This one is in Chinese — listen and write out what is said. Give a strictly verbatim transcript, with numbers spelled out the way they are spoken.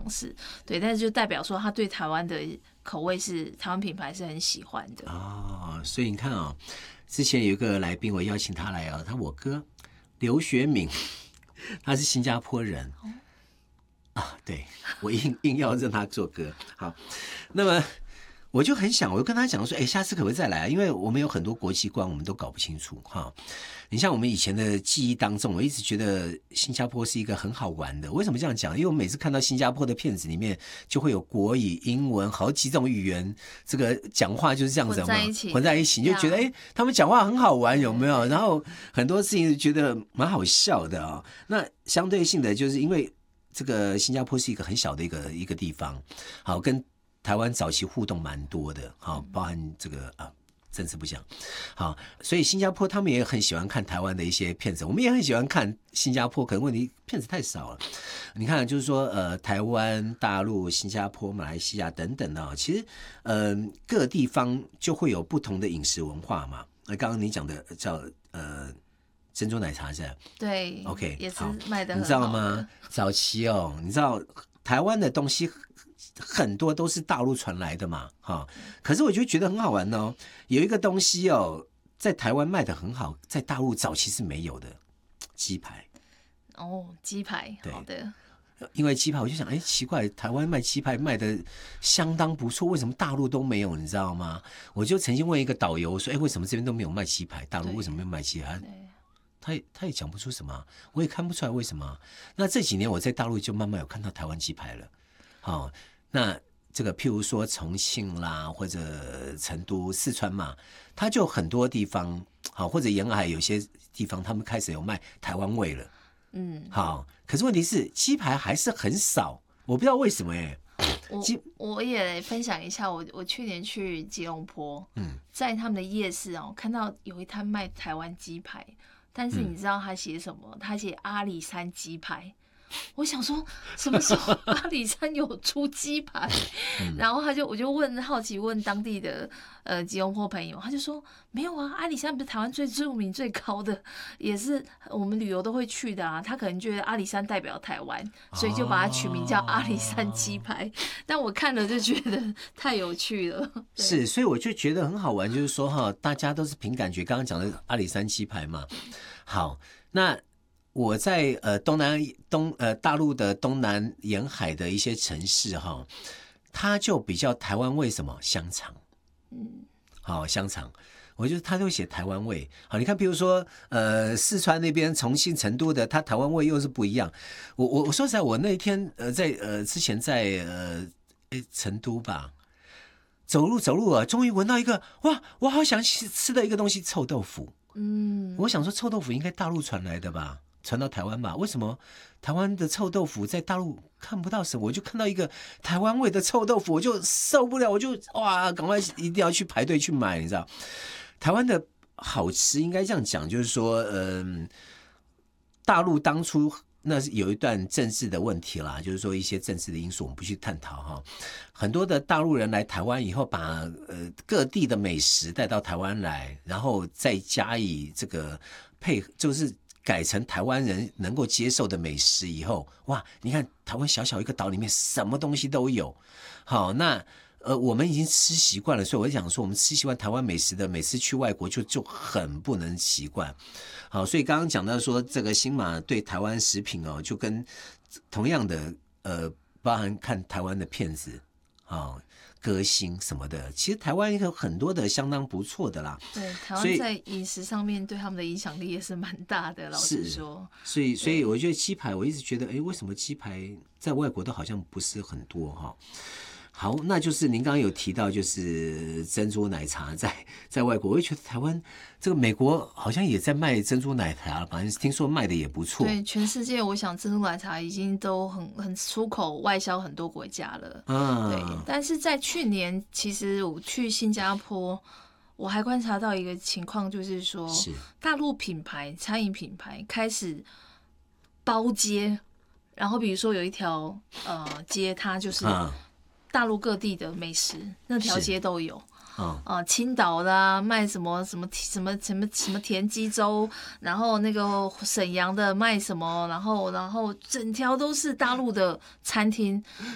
试，对，但是就代表说他对台湾的口味是台湾品牌是很喜欢的哦。所以你看啊、哦，之前有一个来宾，我邀请他来啊，他我哥刘学敏，他是新加坡人。哦啊，对，我硬硬要让他做歌。好，那么我就很想，我就跟他讲说，哎，下次可不可以再来啊？因为我们有很多国际观，我们都搞不清楚哈。你像我们以前的记忆当中，我一直觉得新加坡是一个很好玩的。为什么这样讲？因为我每次看到新加坡的片子里面，就会有国语、英文好几种语言，这个讲话就是这样子嘛， 混在一起， 混在一起，你就觉得哎，他们讲话很好玩，有没有？然后很多事情觉得蛮好笑的啊、哦。那相对性的，就是因为这个新加坡是一个很小的一个一个地方，好，跟台湾早期互动蛮多的，好，包含这个啊，政治不讲，好，所以新加坡他们也很喜欢看台湾的一些片子，我们也很喜欢看新加坡，可能问题片子太少了。你看，就是说，呃，台湾、大陆、新加坡、马来西亚等等的、哦，其实，嗯、呃，各地方就会有不同的饮食文化嘛。那刚刚你讲的叫呃。珍珠奶茶是吧？ 对 ，OK， 也是卖的很好的， 你知道吗？早期哦，你知道台湾的东西很多都是大陆传来的嘛，哈。可是我就觉得很好玩哦，有一个东西哦，在台湾卖的很好，在大陆早期是没有的，鸡排。 哦，鸡排，好的。 因为鸡排，我就想，哎，奇怪，台湾卖鸡排卖的相当不错，为什么大陆都没有？你知道吗？我就曾经问一个导游说，哎，为什么这边都没有卖鸡排？大陆为什么没有卖鸡排？他也他也讲不出什么，我也看不出来为什么。那这几年我在大陆就慢慢有看到台湾鸡排了。好、哦，那这个譬如说重庆啦，或者成都、四川嘛，它就很多地方，好，或者沿海有些地方，他们开始有卖台湾味了。嗯，好，可是问题是鸡排还是很少，我不知道为什么哎、欸。 我我也分享一下，我我去年去吉隆坡，嗯，在他们的夜市哦，看到有一摊卖台湾鸡排。但是你知道他写什么？他写阿里山鸡排。我想说，什么时候阿里山有出鸡排？然后他就我就问好奇问当地的呃吉隆坡朋友，他就说没有啊，阿里山不是台湾最著名最高的，也是我们旅游都会去的啊。他可能觉得阿里山代表台湾，所以就把它取名叫阿里山鸡排。但我看了就觉得太有趣了。 是，所以我就觉得很好玩，就是说哈，大家都是凭感觉。刚刚讲的阿里山鸡排嘛，好，那。我在呃东南东呃大陆的东南沿海的一些城市哈，它就比较台湾味什么香肠，嗯，好香肠，我觉得它都写台湾味。好，你看，比如说呃四川那边重庆、成都的，它台湾味又是不一样。我我我说实在，我那一天呃在呃之前在呃诶成都吧，走路走路啊，终于闻到一个哇，我好想吃的一个东西，臭豆腐。嗯，我想说臭豆腐应该大陆传来的吧。传到台湾吧？为什么台湾的臭豆腐在大陆看不到什么？我就看到一个台湾味的臭豆腐，我就受不了，我就哇，赶快一定要去排队去买，你知道？台湾的好吃应该这样讲，就是说，嗯，大陆当初那是有一段政治的问题啦，就是说一些政治的因素，我们不去探讨哈。很多的大陆人来台湾以后，把呃各地的美食带到台湾来，然后再加以这个配，就是。改成台湾人能够接受的美食以后，哇！你看台湾小小一个岛里面什么东西都有。好，那呃我们已经吃习惯了，所以我想说，我们吃习惯台湾美食的，每次去外国就就很不能习惯。好，所以刚刚讲到说，这个新马对台湾食品哦，就跟同样的呃，包含看台湾的片子，好。歌星什么的，其实台湾有很多的相当不错的啦。 对，台湾在饮食上面对他们的影响力也是蛮大的，老实说。 所以，所以我觉得鸡排，我一直觉得，哎，为什么鸡排在外国都好像不是很多哈？好，那就是您刚刚有提到，就是珍珠奶茶在在外国，我也觉得台湾这个美国好像也在卖珍珠奶茶，反正听说卖的也不错。 对，全世界我想珍珠奶茶已经都很很出口外销很多国家了。嗯，对。但是在去年，其实我去新加坡，我还观察到一个情况，就是说，是大陆品牌餐饮品牌开始包街，然后比如说有一条呃街，它就是。嗯大陆各地的美食，那条街都有。啊、呃，青岛啦，卖什么什么什么什么什么田鸡粥，然后那个沈阳的卖什么，然后然后整条都是大陆的餐厅。